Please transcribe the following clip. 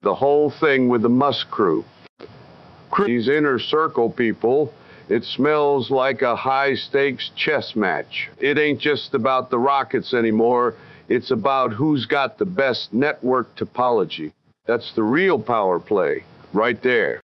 the whole thing with the Musk crew. These inner circle people, it smells like a high-stakes chess match. It ain't just about the rockets anymore. It's about who's got the best network topology. That's the real power play, right there.